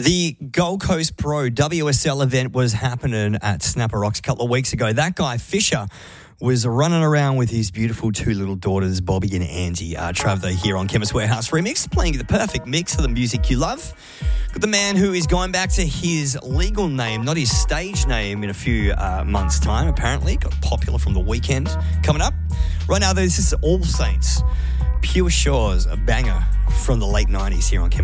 The Gold Coast Pro WSL event was happening at Snapper Rocks a couple of weeks ago. That guy, Fisher, was running around with his beautiful two little daughters, Bobby and Angie. Trav, though, here on Chemist Warehouse Remix, playing the perfect mix of the music you love. Got the man who is going back to his legal name, not his stage name, in a few months' time, apparently. Got popular from The Weekend. Coming up, right now, this is All Saints. Pure Shores, a banger from the late 90s here on Chemist